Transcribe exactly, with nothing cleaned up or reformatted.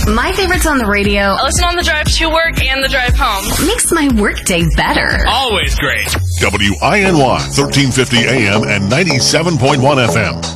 My favorites on the radio. I listen on the drive to work and the drive home. Makes my workday better. Always great. W I N Y, thirteen fifty A M and ninety-seven point one F M.